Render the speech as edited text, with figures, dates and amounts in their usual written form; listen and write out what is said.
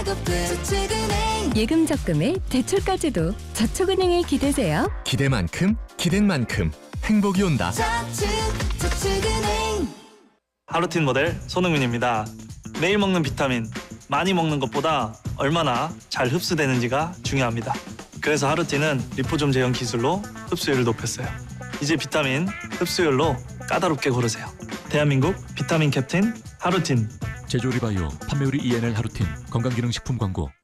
예금 적금에 대출까지도 저축은행에 기대세요. 기대만큼 기댄 만큼 행복이 온다. 저축은행. 하루틴 모델 손흥민입니다. 매일 먹는 비타민, 많이 먹는 것보다 얼마나 잘 흡수되는지가 중요합니다. 그래서 하루틴은 리포좀 제형 기술로 흡수율을 높였어요. 이제 비타민 흡수율로 까다롭게 고르세요. 대한민국 비타민 캡틴 하루틴. 제조리바이오 판매우리 ENL 하루틴 건강기능식품 광고.